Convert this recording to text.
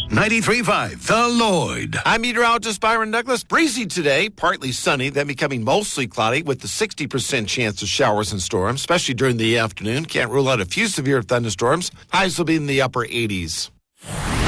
93.5 The Lloyd. I'm meteorologist Byron Douglas. Breezy today, partly sunny, then becoming mostly cloudy with the 60% chance of showers and storms, especially during the afternoon. Can't rule out a few severe thunderstorms. Highs will be in the upper 80s.